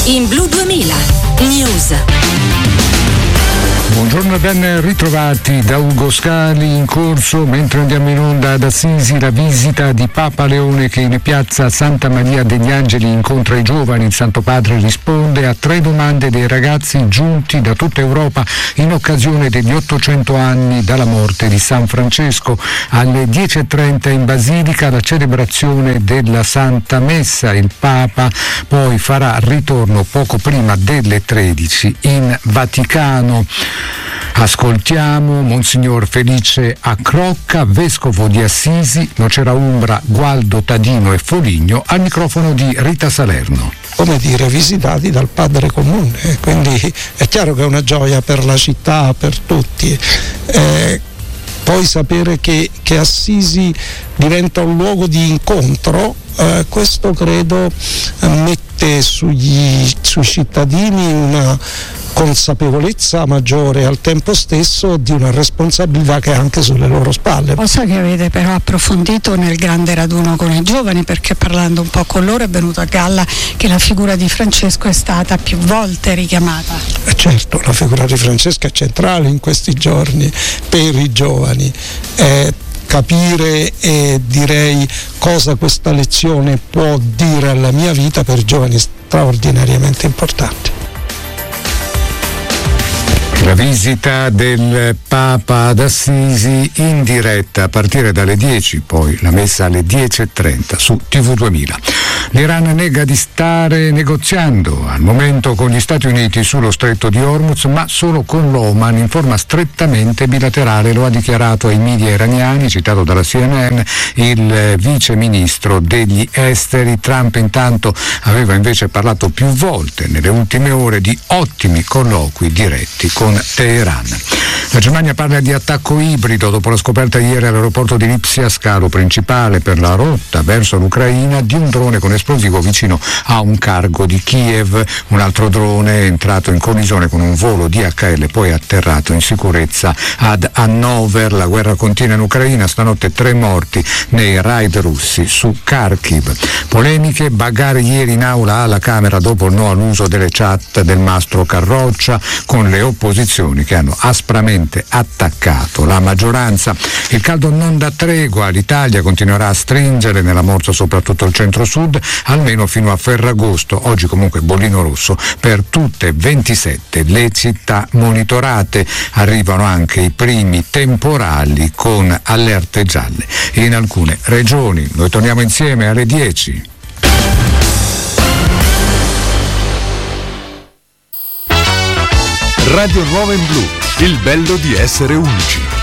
in Blu 2000 News. Buongiorno e ben ritrovati da Ugo Scali. In corso, mentre andiamo in onda ad Assisi, la visita di Papa Leone che in piazza Santa Maria degli Angeli incontra i giovani. Il Santo Padre risponde a 3 domande dei ragazzi giunti da tutta Europa in occasione degli 800 anni dalla morte di San Francesco. Alle 10.30 in Basilica la celebrazione della Santa Messa. Il Papa poi farà ritorno poco prima delle 13 in Vaticano. Ascoltiamo Monsignor Felice Accrocca, vescovo di Assisi, Nocera Umbra, Gualdo, Tadino e Foligno, al microfono di Rita Salerno. Come dire, visitati dal Padre Comune, quindi è chiaro che è una gioia per la città, per tutti. Poi sapere che Assisi diventa un luogo di incontro, questo credo mette sui cittadini una consapevolezza maggiore, al tempo stesso di una responsabilità che è anche sulle loro spalle. Cosa che avete però approfondito nel grande raduno con i giovani, perché parlando un po' con loro è venuto a galla che la figura di Francesco è stata più volte richiamata. Certo, la figura di Francesco è centrale in questi giorni per i giovani. Capire e direi cosa questa lezione può dire alla mia vita per giovani straordinariamente importanti. La visita del Papa ad Assisi in diretta a partire dalle 10, poi la messa alle 10.30 su TV 2000. L'Iran nega di stare negoziando al momento con gli Stati Uniti sullo stretto di Hormuz, ma solo con l'Oman in forma strettamente bilaterale. Lo ha dichiarato ai media iraniani, citato dalla CNN, il vice ministro degli esteri. Trump intanto aveva invece parlato più volte nelle ultime ore di ottimi colloqui diretti con Teheran. La Germania parla di attacco ibrido dopo la scoperta ieri all'aeroporto di Lipsia, scalo principale per la rotta verso l'Ucraina, di un drone con esplosivo vicino a un cargo di Kiev. Un altro drone è entrato in collisione con un volo DHL, poi atterrato in sicurezza ad Hannover. La guerra continua in Ucraina, stanotte 3 morti nei raid russi su Kharkiv. Polemiche, bagarre ieri in aula alla Camera dopo il no all'uso delle chat del mastro Carroccia, con le opposizioni che hanno aspramente attaccato la maggioranza. Il caldo non dà tregua, l'Italia continuerà a stringere nella morsa soprattutto il centro-sud, almeno fino a Ferragosto. Oggi comunque bollino rosso per tutte 27 le città monitorate. Arrivano anche i primi temporali con allerte gialle in alcune regioni. Noi torniamo insieme alle 10. Radio Nuova in Blu, il bello di essere unici.